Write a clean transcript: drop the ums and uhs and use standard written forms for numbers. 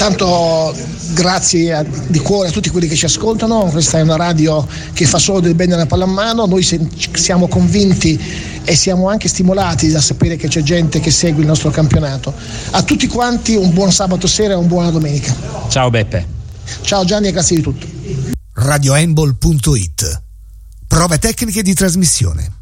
Intanto grazie di cuore a tutti quelli che ci ascoltano. Questa è una radio che fa solo del bene alla pallamano. Noi siamo convinti e siamo anche stimolati da sapere che c'è gente che segue il nostro campionato. A tutti quanti un buon sabato sera e una buona domenica. Ciao Beppe. Ciao Gianni e grazie di tutto. radiohandball.it. Prove tecniche di trasmissione.